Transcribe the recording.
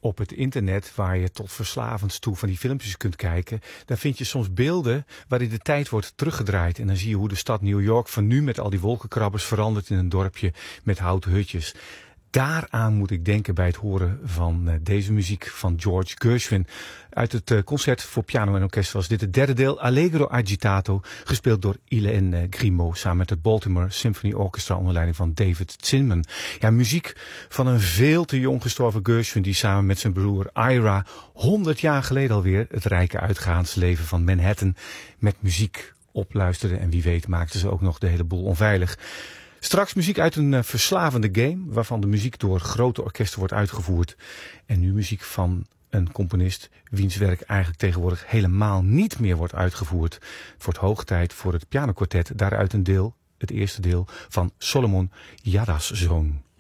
op het internet, waar je tot verslavend toe van die filmpjes kunt kijken, daar vind je soms beelden waarin de tijd wordt teruggedraaid. En dan zie je hoe de stad New York van nu met al die wolkenkrabbers verandert in een dorpje met houten hutjes. Daaraan moet ik denken bij het horen van deze muziek van George Gershwin. Uit het concert voor piano en orkest was dit het derde deel, Allegro agitato, gespeeld door Hélène Grimaud samen met het Baltimore Symphony Orchestra onder leiding van David Zinman. Ja, muziek van een veel te jong gestorven Gershwin die samen met zijn broer Ira 100 jaar geleden alweer het rijke uitgaansleven van Manhattan met muziek opluisterde. En wie weet maakten ze ook nog de hele boel onveilig. Straks muziek uit een verslavende game, waarvan de muziek door grote orkesten wordt uitgevoerd. En nu muziek van een componist wiens werk eigenlijk tegenwoordig helemaal niet meer wordt uitgevoerd. Het wordt hoog tijd voor het pianokwartet, daaruit een deel, het eerste deel van Solomon Jadassohn.